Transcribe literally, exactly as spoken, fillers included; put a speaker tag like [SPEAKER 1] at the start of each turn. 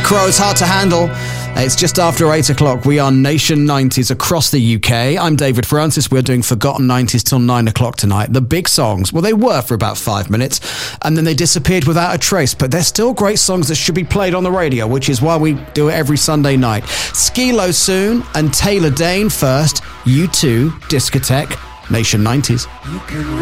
[SPEAKER 1] Crows, Hard to Handle. It's just after eight o'clock. We are Nation nineties across the U K. I'm David Francis. We're doing Forgotten nineties till nine o'clock tonight. The big songs, well, they were for about five minutes and then they disappeared without a trace, but they're still great songs that should be played on the radio, which is why we do it every Sunday night. Skee-Lo soon and Taylor Dayne first. U two, Discotheque, Nation nineties.
[SPEAKER 2] You can